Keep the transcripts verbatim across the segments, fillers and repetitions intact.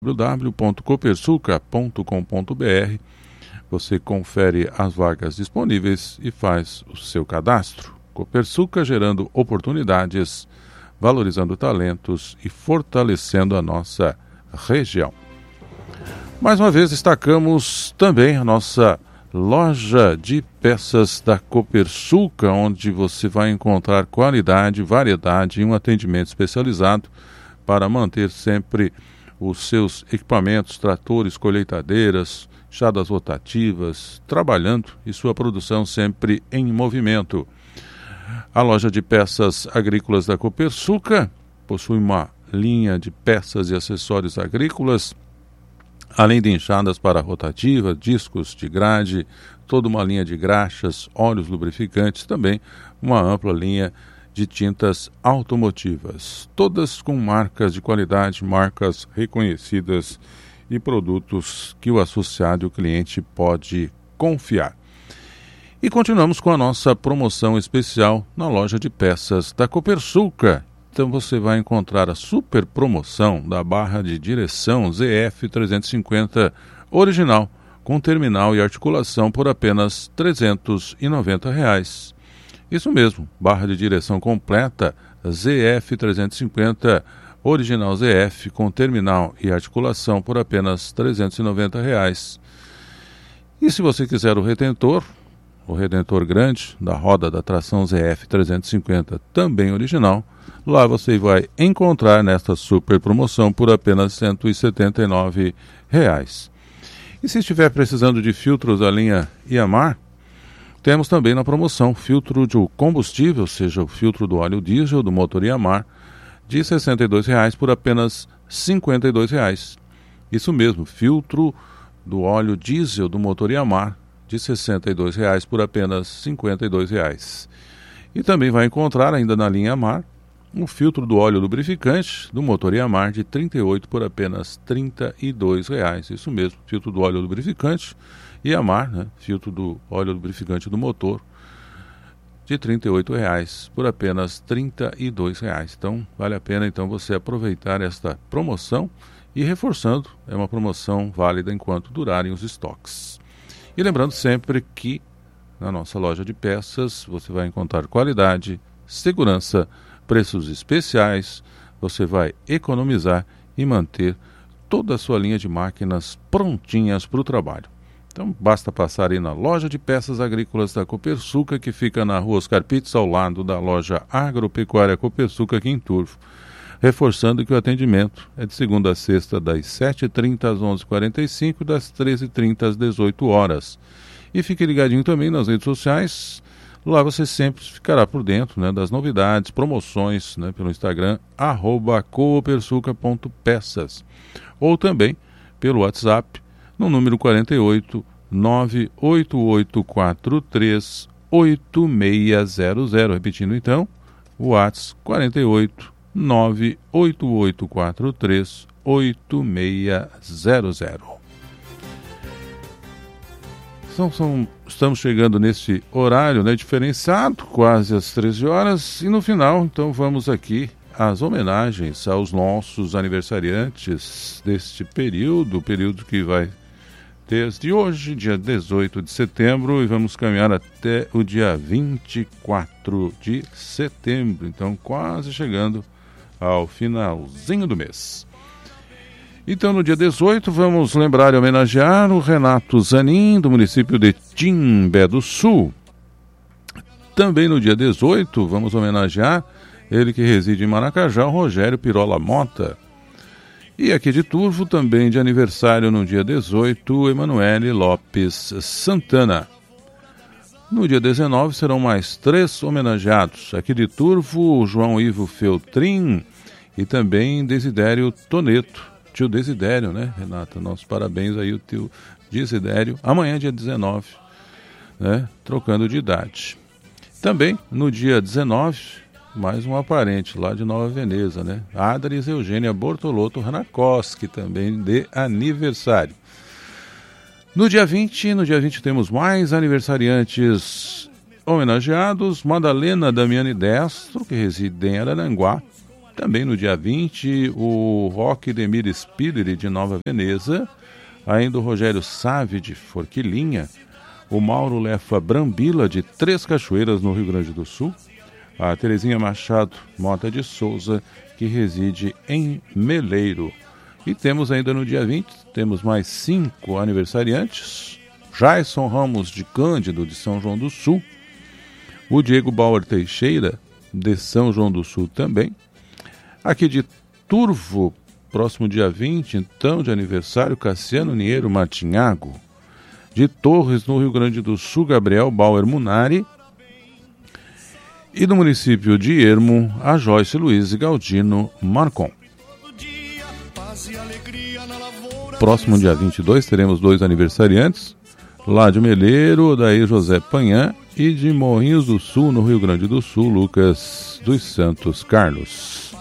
w w w ponto copersuca ponto com ponto b r. Você confere as vagas disponíveis e faz o seu cadastro. Copersuca, gerando oportunidades, valorizando talentos e fortalecendo a nossa região. Mais uma vez destacamos também a nossa loja de peças da Copersuca, onde você vai encontrar qualidade, variedade e um atendimento especializado para manter sempre os seus equipamentos, tratores, colheitadeiras, enxadas rotativas, trabalhando e sua produção sempre em movimento. A loja de peças agrícolas da Copersuca possui uma linha de peças e acessórios agrícolas, além de enxadas para rotativa, discos de grade, toda uma linha de graxas, óleos lubrificantes, também uma ampla linha de tintas automotivas, todas com marcas de qualidade, marcas reconhecidas e produtos que o associado e o cliente pode confiar. E continuamos com a nossa promoção especial na loja de peças da Copersuca. Então você vai encontrar a super promoção da barra de direção Z F trezentos e cinquenta original, com terminal e articulação por apenas trezentos e noventa reais. Isso mesmo, barra de direção completa Z F trezentos e cinquenta original Z F com terminal e articulação por apenas trezentos e noventa reais. E se você quiser o retentor, o redentor grande da roda da tração Z F trezentos e cinquenta também original, lá você vai encontrar nesta super promoção por apenas cento e setenta e nove reais. E se estiver precisando de filtros da linha Iamar, temos também na promoção filtro de combustível, seja o filtro do óleo diesel do motor Iamar, de sessenta e dois reais por apenas cinquenta e dois reais. Isso mesmo, filtro do óleo diesel do motor Iamar, de sessenta e dois reais por apenas cinquenta e dois reais. E também vai encontrar ainda na linha Iamar o filtro do óleo lubrificante do motor Iamar de trinta e oito por apenas trinta e dois reais. Isso mesmo, filtro do óleo lubrificante Iamar, né? Filtro do óleo lubrificante do motor de trinta e oito reais por apenas trinta e dois reais. Então vale a pena então você aproveitar esta promoção e reforçando, é uma promoção válida enquanto durarem os estoques. E lembrando sempre que na nossa loja de peças você vai encontrar qualidade, segurança, preços especiais, você vai economizar e manter toda a sua linha de máquinas prontinhas para o trabalho. Então basta passar aí na loja de peças agrícolas da Copersuca, que fica na rua Oscar Pitts, ao lado da loja Agropecuária Copersuca aqui em Turvo. Reforçando que o atendimento é de segunda a sexta, das sete e trinta às onze e quarenta e cinco, das treze e trinta às dezoito horas. E fique ligadinho também nas redes sociais, lá você sempre ficará por dentro, né, das novidades, promoções, né, pelo Instagram, arroba copersuca ponto peças. Ou também pelo WhatsApp, no número quarenta e oito, nove oito oito quatro três, oito seis zero zero. Repetindo então, o WhatsApp quarenta e oito, nove oito oito quatro três, oito seis zero zero. São, são, estamos chegando nesse horário, né, diferenciado, quase às treze horas, e no final, então, vamos aqui às homenagens aos nossos aniversariantes deste período, período que vai desde hoje, dia dezoito de setembro, e vamos caminhar até o dia vinte e quatro de setembro, então quase chegando ao finalzinho do mês. Então no dia dezoito vamos lembrar e homenagear o Renato Zanin, do município de Timbé do Sul. Também no dia dezoito vamos homenagear ele que reside em Maracajá, o Rogério Pirola Mota. E aqui de Turvo, também de aniversário no dia dezoito, Emanuele Lopes Santana. No dia dezenove serão mais três homenageados. Aqui de Turvo, João Ivo Feltrin e também Desidério Toneto. Tio Desidério, né, Renata? Nossos parabéns aí, o tio Desidério. Amanhã, dia dezenove, né, trocando de idade. Também, no dia dezenove, mais um parente lá de Nova Veneza, né? Adris Eugênia Bortolotto Ranakoski, também de aniversário. No dia vinte, no dia vinte temos mais aniversariantes homenageados. Madalena Damiani Destro, que reside em Araranguá. Também no dia vinte, o Roque Demir Spiller de Nova Veneza, ainda o Rogério Save de Forquilinha, o Mauro Lefa Brambila de Três Cachoeiras, no Rio Grande do Sul, a Terezinha Machado Mota de Souza, que reside em Meleiro. E temos ainda no dia vinte, temos mais cinco aniversariantes: Jason Ramos de Cândido, de São João do Sul, o Diego Bauer Teixeira, de São João do Sul também. Aqui de Turvo, próximo dia vinte, então, de aniversário, Cassiano Niero Martinhago. De Torres, no Rio Grande do Sul, Gabriel Bauer Munari. E do município de Ermo, a Joyce Luiz Galdino Marcon. Próximo dia vinte e dois, teremos dois aniversariantes, lá de Meleiro, daí José Panhã, e de Morrinhos do Sul, no Rio Grande do Sul, Lucas dos Santos Carlos.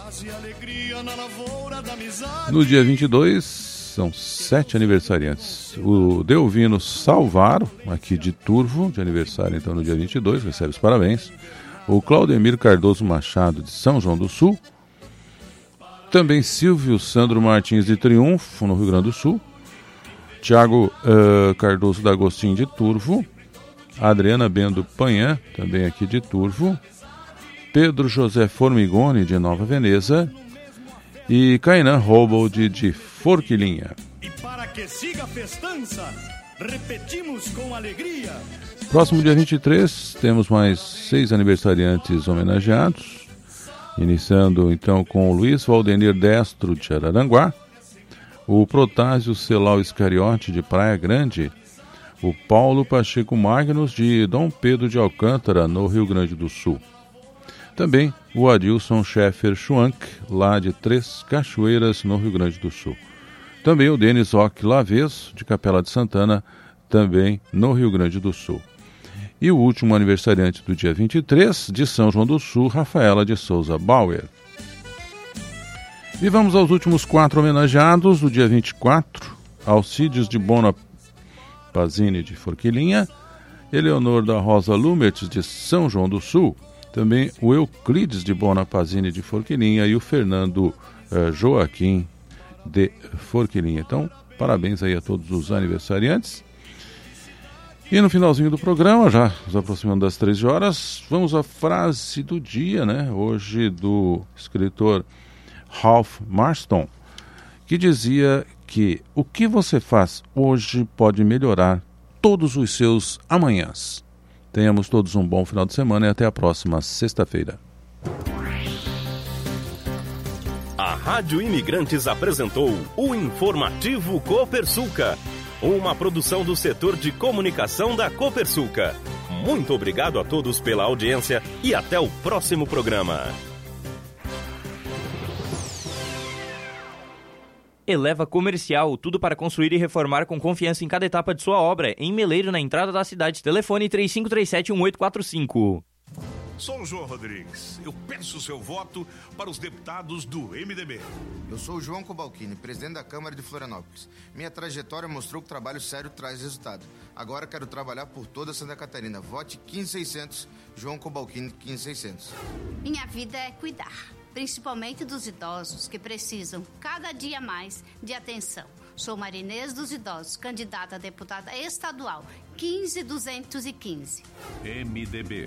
No dia vinte e dois, são sete aniversariantes. O Delvino Salvaro, aqui de Turvo, de aniversário então no dia vinte e dois, recebe os parabéns. O Claudemir Cardoso Machado, de São João do Sul. Também Silvio Sandro Martins de Triunfo, no Rio Grande do Sul. Tiago uh, Cardoso D'Agostinho de Turvo. Adriana Bendo Panhã, também aqui de Turvo. Pedro José Formigoni, de Nova Veneza. E Cainan Robold, de Forquilinha. E para que siga a festança, repetimos com alegria. Próximo dia vinte e três, temos mais seis aniversariantes homenageados. Iniciando então com o Luiz Valdenir Destro, de Araranguá. O Protásio Celal Iscariote, de Praia Grande. O Paulo Pacheco Magnus, de Dom Pedro de Alcântara, no Rio Grande do Sul. Também o Adilson Scheffer Schwank, lá de Três Cachoeiras, no Rio Grande do Sul. Também o Denis Ock Laves, de Capela de Santana, também no Rio Grande do Sul. E o último aniversariante do dia vinte e três, de São João do Sul, Rafaela de Souza Bauer. E vamos aos últimos quatro homenageados do dia vinte e quatro. Alcides de Bona Pazini, de Forquilinha. Eleonor da Rosa Lumertz, de São João do Sul. Também o Euclides de Bona Pazini, de Forquilinha. E o Fernando uh, Joaquim, de Forquilinha. Então, parabéns aí a todos os aniversariantes. E no finalzinho do programa, já nos aproximando das treze horas, vamos à frase do dia, né? Hoje do escritor Ralph Marston, que dizia que o que você faz hoje pode melhorar todos os seus amanhãs. Tenhamos todos um bom final de semana e até a próxima sexta-feira. A Rádio Imigrantes apresentou o Informativo Copersuca, uma produção do setor de comunicação da Copersuca. Muito obrigado a todos pela audiência e até o próximo programa. Eleva Comercial, tudo para construir e reformar com confiança em cada etapa de sua obra. Em Meleiro, na entrada da cidade. Telefone três cinco três sete, um oito quatro cinco. Sou o João Rodrigues. Eu peço o seu voto para os deputados do M D B. Eu sou o João Cobalcini, presidente da Câmara de Florianópolis. Minha trajetória mostrou que trabalho sério traz resultado. Agora quero trabalhar por toda Santa Catarina. Vote quinze seiscentos, João Cobalcini quinze seiscentos. Minha vida é cuidar, principalmente dos idosos que precisam cada dia mais de atenção. Sou Marinês dos Idosos, candidata a deputada estadual quinze duzentos e quinze. M D B.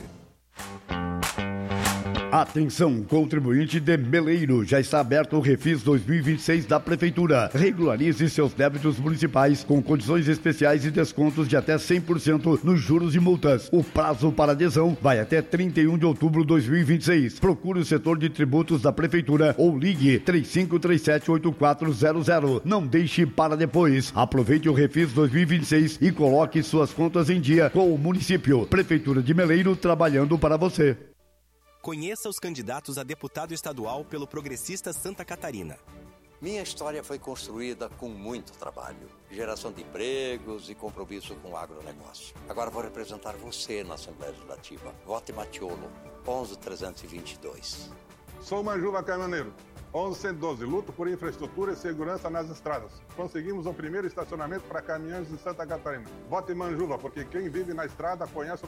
Atenção, contribuinte de Meleiro, já está aberto o Refis dois mil e vinte e seis da Prefeitura. Regularize seus débitos municipais com condições especiais e descontos de até cem por cento nos juros e multas. O prazo para adesão vai até trinta e um de outubro de dois mil e vinte e seis. Procure o setor de tributos da Prefeitura ou ligue três cinco três sete, oito quatro zero zero. Não deixe para depois. Aproveite o Refis dois mil e vinte e seis e coloque suas contas em dia com o município. Prefeitura de Meleiro, trabalhando para você. Conheça os candidatos a deputado estadual pelo Progressista Santa Catarina. Minha história foi construída com muito trabalho, geração de empregos e compromisso com o agronegócio. Agora vou representar você na Assembleia Legislativa. Vote Matiolo, onze trezentos e vinte e dois. Sou Manjuva Caminhoneiro, onze cento e doze. Luto por infraestrutura e segurança nas estradas. Conseguimos o primeiro estacionamento para caminhões de Santa Catarina. Vote Manjuva, porque quem vive na estrada conhece o